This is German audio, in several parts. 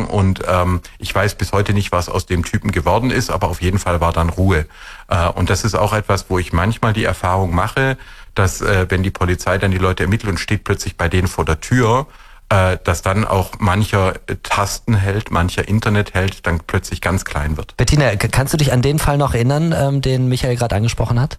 und ich weiß bis heute nicht, was aus dem Typen geworden ist, aber auf jeden Fall war dann Ruhe. Und das ist auch etwas, wo ich manchmal die Erfahrung mache, dass wenn die Polizei dann die Leute ermittelt und steht plötzlich bei denen vor der Tür, dass dann auch mancher Tastenheld, mancher Internetheld dann plötzlich ganz klein wird. Bettina, kannst du dich an den Fall noch erinnern, den Michael gerade angesprochen hat?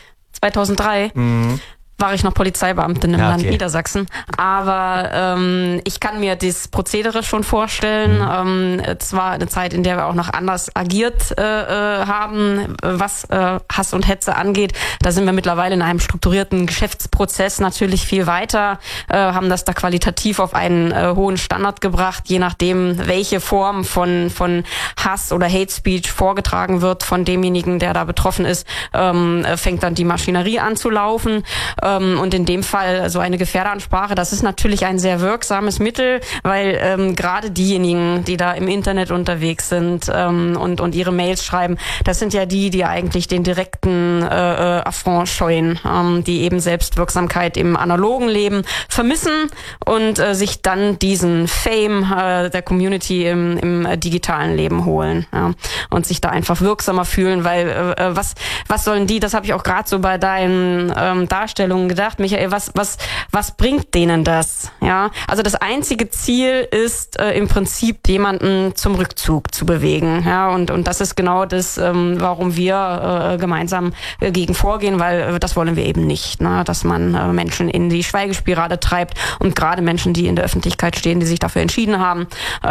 2003 war ich noch Polizeibeamtin im Land Niedersachsen. Aber ich kann mir das Prozedere schon vorstellen. Es war eine Zeit, in der wir auch noch anders agiert haben, was Hass und Hetze angeht. Da sind wir mittlerweile in einem strukturierten Geschäftsprozess natürlich viel weiter, haben das da qualitativ auf einen hohen Standard gebracht, je nachdem, welche Form von Hass oder Hate Speech vorgetragen wird von demjenigen, der da betroffen ist, fängt dann die Maschinerie an zu laufen. Und in dem Fall so eine Gefährderansprache, das ist natürlich ein sehr wirksames Mittel, weil gerade diejenigen, die da im Internet unterwegs sind und ihre Mails schreiben, das sind ja die eigentlich den direkten Affront scheuen, die eben Selbstwirksamkeit im analogen Leben vermissen und sich dann diesen Fame der Community im digitalen Leben holen, und sich da einfach wirksamer fühlen, weil was sollen die, das habe ich auch gerade so bei deinen Darstellungen gedacht, Michael, was bringt denen das? Ja, also das einzige Ziel ist im Prinzip jemanden zum Rückzug zu bewegen, ja, und das ist genau das, warum wir gemeinsam gegen vorgehen, weil das wollen wir eben nicht, ne, dass man Menschen in die Schweigespirale treibt und gerade Menschen, die in der Öffentlichkeit stehen, die sich dafür entschieden haben,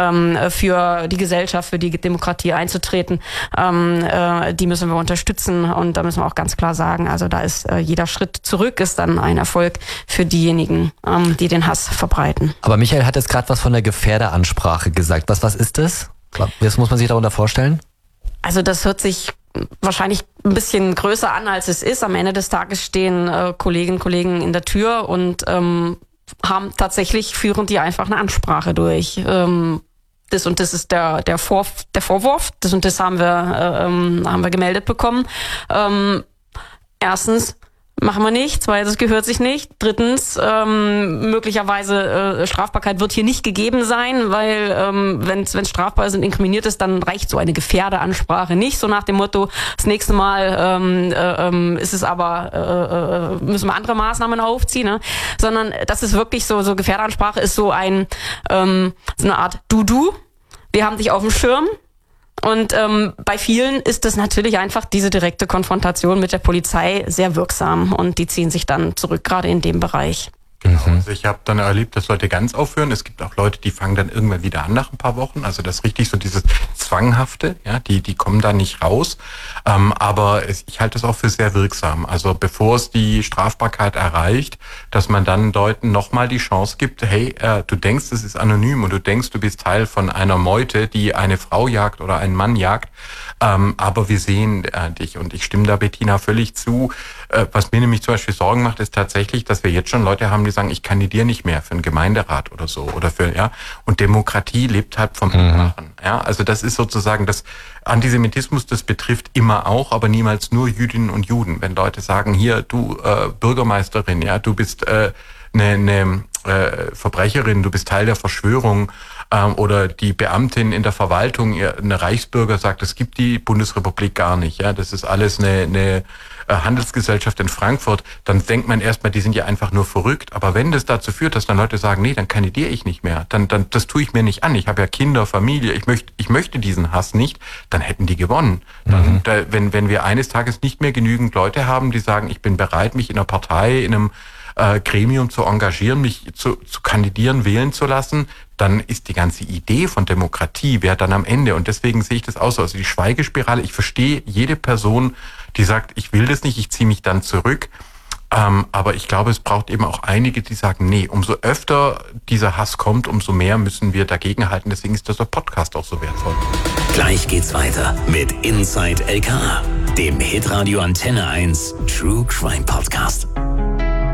für die Gesellschaft, für die Demokratie einzutreten, die müssen wir unterstützen, und da müssen wir auch ganz klar sagen, also da ist jeder Schritt zurück ist dann ein Erfolg für diejenigen, die den Hass verbreiten. Aber Michael hat jetzt gerade was von der Gefährderansprache gesagt. Was ist das? Was muss man sich darunter vorstellen? Also das hört sich wahrscheinlich ein bisschen größer an, als es ist. Am Ende des Tages stehen Kolleginnen und Kollegen in der Tür und führen die einfach eine Ansprache durch. Das und das ist der Vorwurf, das und das haben wir gemeldet bekommen. Erstens machen wir nicht, zweitens gehört sich nicht, drittens möglicherweise Strafbarkeit wird hier nicht gegeben sein, weil wenn es strafbar ist und inkriminiert ist, dann reicht so eine Gefährderansprache nicht, so nach dem Motto, das nächste Mal ist es aber müssen wir andere Maßnahmen aufziehen, ne? Sondern das ist wirklich so Gefährderansprache ist so eine Art Du, wir haben dich auf dem Schirm. Und bei vielen ist das natürlich einfach diese direkte Konfrontation mit der Polizei sehr wirksam, und die ziehen sich dann zurück, gerade in dem Bereich. Genau. Also ich habe dann erlebt, dass Leute ganz aufhören. Es gibt auch Leute, die fangen dann irgendwann wieder an nach ein paar Wochen. Also das ist richtig so dieses Zwanghafte, ja, die kommen da nicht raus. Aber ich halte das auch für sehr wirksam. Also bevor es die Strafbarkeit erreicht, dass man dann Leuten nochmal die Chance gibt, hey, du denkst, es ist anonym und du denkst, du bist Teil von einer Meute, die eine Frau jagt oder einen Mann jagt. Aber wir sehen dich, und ich stimme da Bettina völlig zu. Was mir nämlich zum Beispiel Sorgen macht, ist tatsächlich, dass wir jetzt schon Leute haben, die sagen, ich kandidiere nicht mehr für einen Gemeinderat oder so oder und Demokratie lebt halt vom Mitmachen. Ja, also das ist sozusagen das Antisemitismus, das betrifft immer auch, aber niemals nur Jüdinnen und Juden. Wenn Leute sagen, hier du Bürgermeisterin, ja, du bist eine Verbrecherin, du bist Teil der Verschwörung, oder die Beamtin in der Verwaltung, eine Reichsbürger sagt, es gibt die Bundesrepublik gar nicht, ja, das ist alles eine Handelsgesellschaft in Frankfurt, dann denkt man erstmal, die sind ja einfach nur verrückt. Aber wenn das dazu führt, dass dann Leute sagen, nee, dann kandidiere ich nicht mehr, dann das tue ich mir nicht an. Ich habe ja Kinder, Familie, ich möchte diesen Hass nicht, dann hätten die gewonnen. Dann, wenn wir eines Tages nicht mehr genügend Leute haben, die sagen, ich bin bereit, mich in einer Partei, in einem Gremium zu engagieren, mich zu kandidieren, wählen zu lassen, dann ist die ganze Idee von Demokratie, wer dann am Ende, und deswegen sehe ich das auch so, also die Schweigespirale, ich verstehe jede Person, die sagt, ich will das nicht, ich ziehe mich dann zurück, aber ich glaube, es braucht eben auch einige, die sagen, nee, umso öfter dieser Hass kommt, umso mehr müssen wir dagegenhalten, deswegen ist dieser Podcast auch so wertvoll. Gleich geht's weiter mit Inside LKA, dem Hitradio Antenne 1 True Crime Podcast.